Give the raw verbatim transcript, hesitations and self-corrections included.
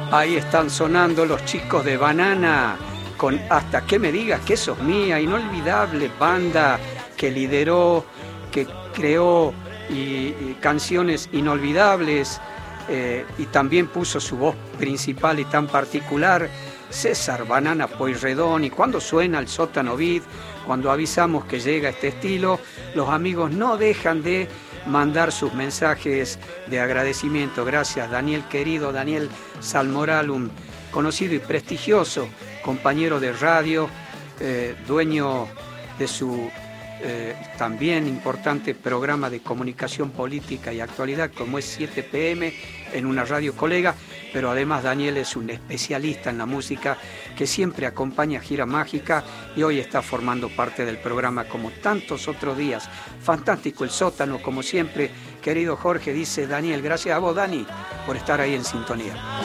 Ahí están sonando los chicos de Banana con Hasta que me digas que sos mía, inolvidable banda que lideró, que creó y, y canciones inolvidables eh, y también puso su voz principal y tan particular, César Banana Pueyrredón. Y cuando suena el sótano beat, cuando avisamos que llega este estilo, los amigos no dejan de mandar sus mensajes de agradecimiento. Gracias, Daniel querido, Daniel Salmoral, un conocido y prestigioso compañero de radio, eh, dueño de su eh, también importante programa de comunicación política y actualidad, como es siete pe eme, en una radio colega, pero además Daniel es un especialista en la música que siempre acompaña Gira Mágica y hoy está formando parte del programa como tantos otros días. Fantástico el sótano, como siempre, querido Jorge, dice Daniel. Gracias a vos, Dani, por estar ahí en sintonía.